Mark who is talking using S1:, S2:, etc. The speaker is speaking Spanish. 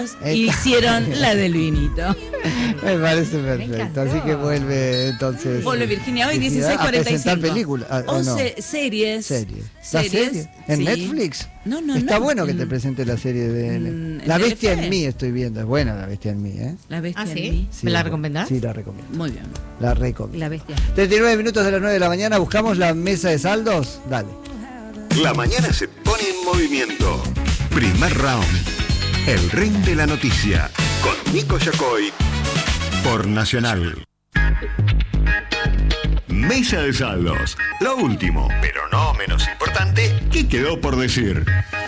S1: y hicieron la del vinito.
S2: Me parece perfecto. Así que vuelve entonces.
S1: Vuelve Virginia hoy,
S2: a presentar
S1: 16:45.
S2: películas.
S1: 11 series.
S2: ¿La serie? ¿En
S1: Sí.
S2: Netflix?
S1: No.
S2: Está bueno que te presente la serie de La Bestia en mí, estoy viendo. Es buena La Bestia en mí, ¿eh?
S1: La Bestia
S3: ¿sí?
S1: en mí.
S2: Sí,
S3: ¿Me la recomendás?
S2: Sí, la recomiendo.
S1: Muy bien.
S2: La recomiendo.
S3: La bestia.
S2: 39 minutos de las 9 de la mañana. ¿Buscamos la mesa de saldos? Dale.
S4: La mañana se pone en movimiento. Primer round. El ring de la noticia. Con Nico Yacoy. Por Nacional. Mesa de saldos. Lo último, pero no menos importante, ¿qué quedó por decir?